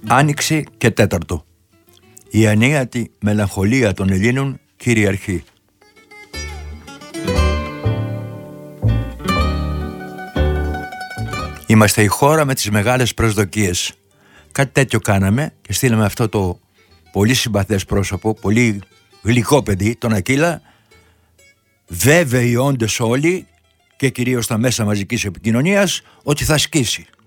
Άνοιξη και τέταρτο. Η ανίατη μελαγχολία των Ελλήνων κυριαρχεί. Είμαστε η χώρα με τις μεγάλες προσδοκίες. Κάτι τέτοιο κάναμε και στείλαμε αυτό το πολύ συμπαθές πρόσωπο, πολύ γλυκό παιδί, τον Ακύλα, βέβαιοι όντες όλοι και κυρίως στα μέσα μαζικής επικοινωνίας ότι θα σκίσει.